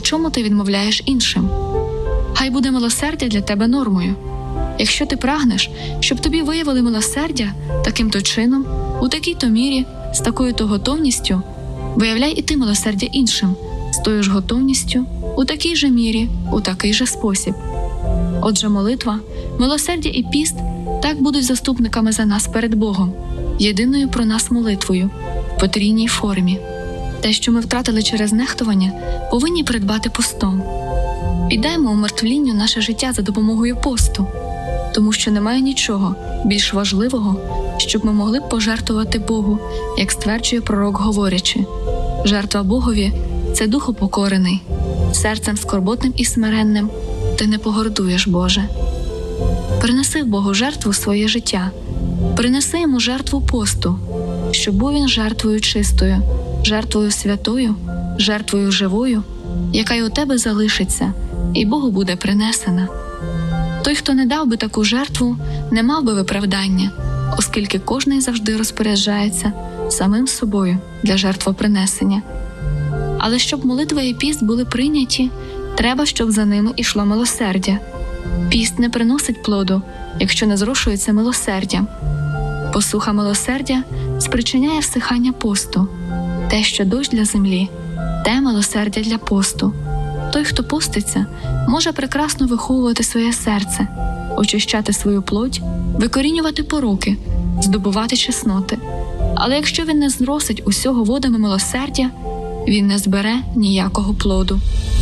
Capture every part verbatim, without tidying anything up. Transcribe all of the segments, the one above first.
чому ти відмовляєш іншим. Хай буде милосердя для тебе нормою. Якщо ти прагнеш, щоб тобі виявили милосердя таким-то чином, у такій-то мірі, з такою-то готовністю, виявляй і ти милосердя іншим, з тою ж готовністю, у такій же мірі, у такий же спосіб. Отже, молитва, милосердя і піст так будуть заступниками за нас перед Богом, єдиною про нас молитвою, в потрійній формі. Те, що ми втратили через нехтування, повинні придбати постом. Піддаймо умертвлінню наше життя за допомогою посту, тому що немає нічого більш важливого, щоб ми могли б пожертвувати Богу, як стверджує пророк, говорячи: «Жертва Богові – це дух упокорений, серцем скорботним і смиренним ти не погордуєш, Боже». Принеси Богу жертву своє життя, принеси Йому жертву посту, щоб був Він жертвою чистою, жертвою святою, жертвою живою, яка й у тебе залишиться, і Богу буде принесена. Той, хто не дав би таку жертву, не мав би виправдання, оскільки кожний завжди розпоряджається самим собою для жертвопринесення. Але щоб молитва і піст були прийняті, треба, щоб за ними ішло милосердя. Піст не приносить плоду, якщо не зрошується милосердям. Посуха милосердя спричиняє всихання посту. Те, що дощ для землі, те милосердя для посту. Той, хто поститься, може прекрасно виховувати своє серце, очищати свою плоть, викорінювати пороки, здобувати чесноти. Але якщо він не зросить усього водами милосердя, він не збере ніякого плоду.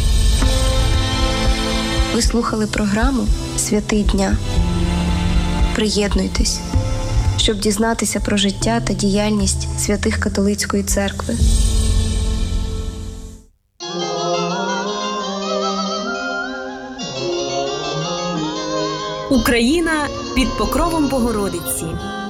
Ви слухали програму «Святий дня». Приєднуйтесь, щоб дізнатися про життя та діяльність святих католицької церкви. Україна під покровом Богородиці.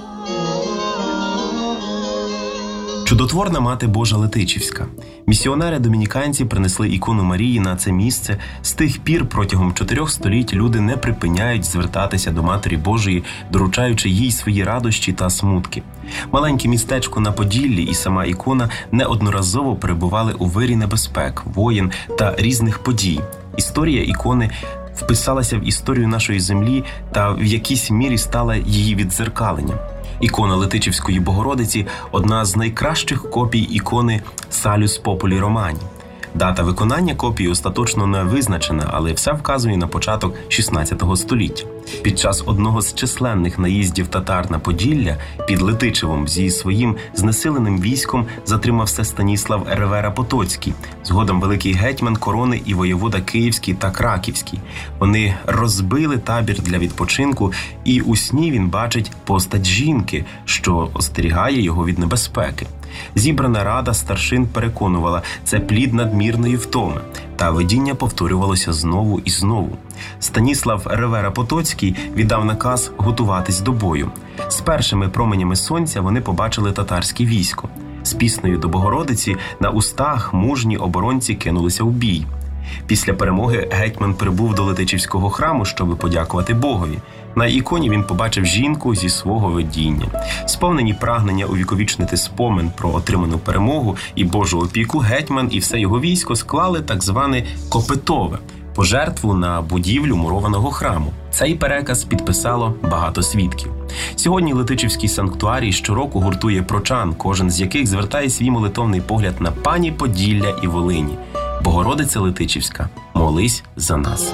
Чудотворна Мати Божа Летичівська. Місіонери-домініканці принесли ікону Марії на це місце. З тих пір протягом чотирьох століть люди не припиняють звертатися до Матері Божої, доручаючи їй свої радощі та смутки. Маленьке містечко на Поділлі і сама ікона неодноразово перебували у вирі небезпек, воєн та різних подій. Історія ікони вписалася в історію нашої землі та в якійсь мірі стала її віддзеркаленням. Ікона Летичівської Богородиці – одна з найкращих копій ікони Салюс Популі Романі. Дата виконання копії остаточно не визначена, але все вказує на початок шістнадцятого століття. Під час одного з численних наїздів татар на Поділля під Летичевом зі своїм знесиленим військом затримався Станіслав Еревера Потоцький, згодом великий гетьман корони і воєвода Київський та Краківський. Вони розбили табір для відпочинку, і у сні він бачить постать жінки, що остерігає його від небезпеки. Зібрана рада старшин переконувала, це плід надмірної втоми, та видіння повторювалося знову і знову. Станіслав Еревера Потоцький віддав наказ готуватись до бою. З першими променями сонця вони побачили татарське військо. З піснею до Богородиці на устах мужні оборонці кинулися у бій. Після перемоги гетьман прибув до Летичівського храму, щоб подякувати Богові. На іконі він побачив жінку зі свого видіння. Сповнені прагнення увіковічнити спомин про отриману перемогу і Божу опіку, гетьман і все його військо склали так зване «копитове» – пожертву на будівлю мурованого храму. Цей переказ підписало багато свідків. Сьогодні Летичівський санктуарій щороку гуртує прочан, кожен з яких звертає свій молитовний погляд на пані Поділля і Волині. Богородиця Летичівська, молись за нас.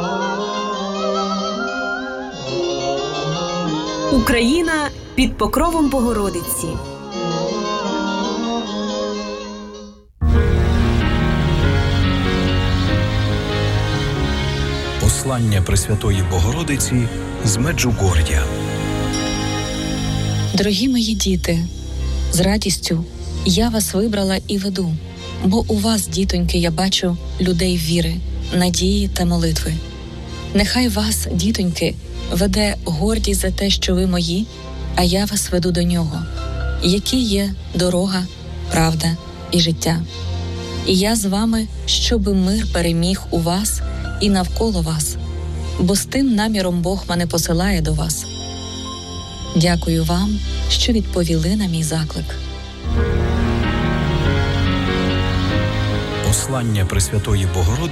Україна під покровом Богородиці. Послання Пресвятої Богородиці з Меджугор'я. Дорогі мої діти, з радістю я вас вибрала і веду, бо у вас, дітоньки, я бачу людей віри, надії та молитви. Нехай вас, дітоньки, веде гордість за те, що ви мої, а я вас веду до нього, які є дорога, правда і життя. І я з вами, щоби мир переміг у вас і навколо вас, бо з тим наміром Бог мене посилає до вас. Дякую вам, що відповіли на мій заклик. Послання Пресвятої Богородиці